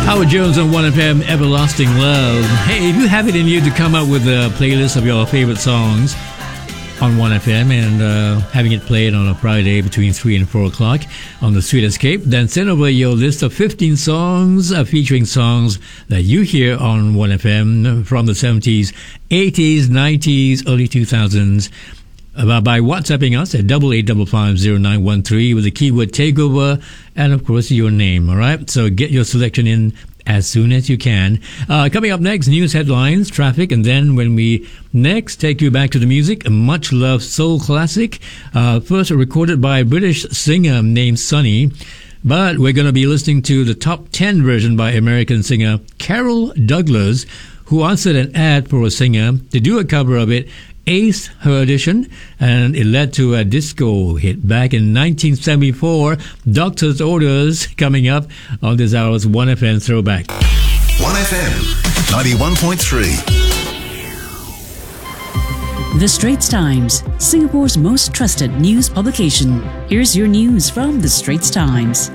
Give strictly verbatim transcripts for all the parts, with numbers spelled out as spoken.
Howard Jones on one F M, Everlasting Love. Hey, if you have it in you to come up with a playlist of your favorite songs on one F M and uh, having it played on a Friday between three and four o'clock on the Sweet Escape, then send over your list of fifteen songs uh, featuring songs that you hear on one F M from the seventies, eighties, nineties, early two thousands. Uh, by WhatsApping us at double eight double five zero nine one three with the keyword takeover and of course your name. All right, so get your selection in as soon as you can. Uh, coming up next, news headlines, traffic, and then when we next take you back to the music, a much loved soul classic, uh, first recorded by a British singer named Sonny. But we're going to be listening to the top ten version by American singer Carol Douglas, who answered an ad for a singer to do a cover of it, aced her audition, and it led to a disco hit back in nineteen seventy-four. Doctor's Orders coming up on this hour's one F M Throwback. one F M ninety-one point three. The Straits Times, Singapore's most trusted news publication. Here's your news from The Straits Times.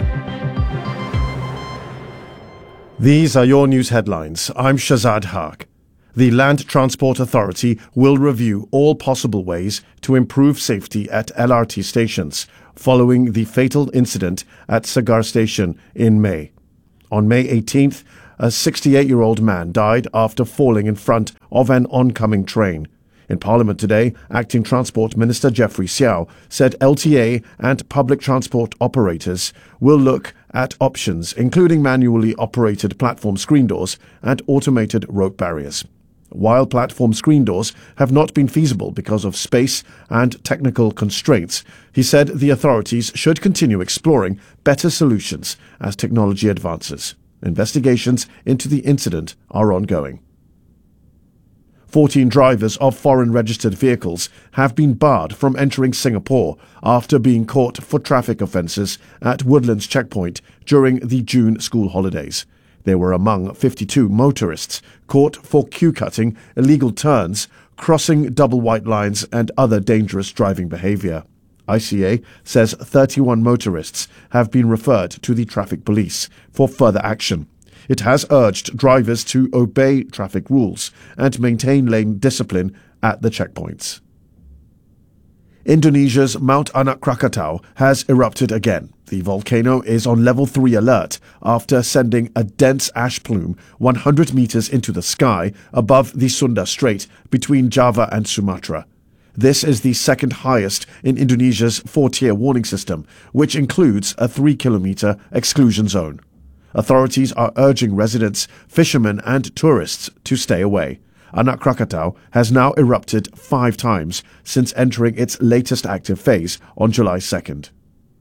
These are your news headlines. I'm Shazad Haq. The Land Transport Authority will review all possible ways to improve safety at L R T stations following the fatal incident at Sagar Station in May. On May eighteenth, a sixty-eight-year-old man died after falling in front of an oncoming train. In Parliament today, Acting Transport Minister Geoffrey Seow said L T A and public transport operators will look at options, including manually operated platform screen doors and automated rope barriers. While platform screen doors have not been feasible because of space and technical constraints, he said the authorities should continue exploring better solutions as technology advances. Investigations into the incident are ongoing. fourteen drivers of foreign-registered vehicles have been barred from entering Singapore after being caught for traffic offences at Woodlands Checkpoint during the June school holidays. They were among fifty-two motorists caught for queue-cutting, illegal turns, crossing double white lines and other dangerous driving behaviour. I C A says thirty-one motorists have been referred to the traffic police for further action. It has urged drivers to obey traffic rules and maintain lane discipline at the checkpoints. Indonesia's Mount Anak Krakatau has erupted again. The volcano is on level three alert after sending a dense ash plume one hundred meters into the sky above the Sunda Strait between Java and Sumatra. This is the second highest in Indonesia's four-tier warning system, which includes a three-kilometer exclusion zone. Authorities are urging residents, fishermen and tourists to stay away. Anak Krakatau has now erupted five times since entering its latest active phase on July second.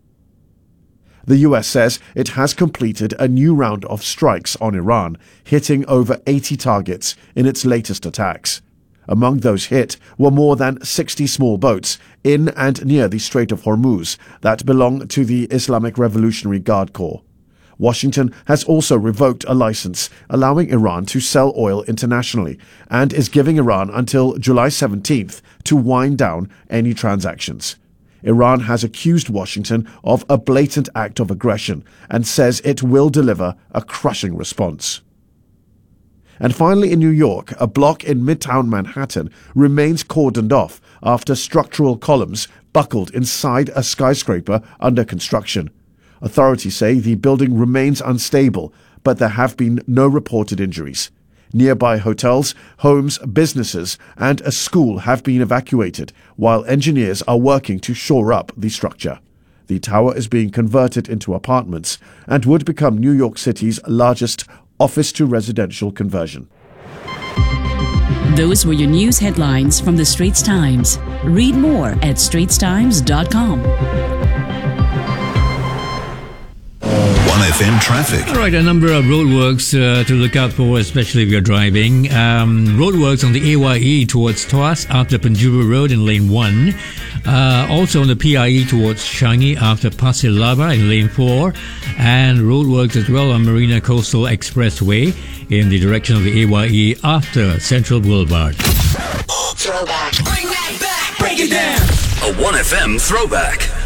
The U S says it has completed a new round of strikes on Iran, hitting over eighty targets in its latest attacks. Among those hit were more than sixty small boats in and near the Strait of Hormuz that belong to the Islamic Revolutionary Guard Corps. Washington has also revoked a license allowing Iran to sell oil internationally and is giving Iran until July seventeenth to wind down any transactions. Iran has accused Washington of a blatant act of aggression and says it will deliver a crushing response. And finally, in New York, a block in Midtown Manhattan remains cordoned off after structural columns buckled inside a skyscraper under construction. Authorities say the building remains unstable, but there have been no reported injuries. Nearby hotels, homes, businesses, and a school have been evacuated, while engineers are working to shore up the structure. The tower is being converted into apartments and would become New York City's largest office-to-residential conversion. Those were your news headlines from The Straits Times. Read more at straits times dot com. one F M traffic. All right, a number of roadworks uh, to look out for, especially if you're driving. Um, roadworks on the A Y E towards Tuas after Penjuru Road in lane one. Uh, also on the P I E towards Changi after Pasir Laba in lane four. And roadworks as well on Marina Coastal Expressway in the direction of the A Y E after Central Boulevard. Throwback. Bring that back. Break it down. A one F M throwback.